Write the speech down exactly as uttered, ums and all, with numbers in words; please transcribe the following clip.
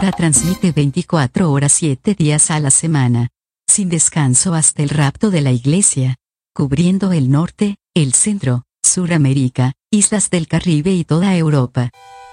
Ta transmite veinticuatro horas siete días a la semana, sin descanso hasta el rapto de la Iglesia, cubriendo el norte, el centro, Suramérica, islas del Caribe y toda Europa.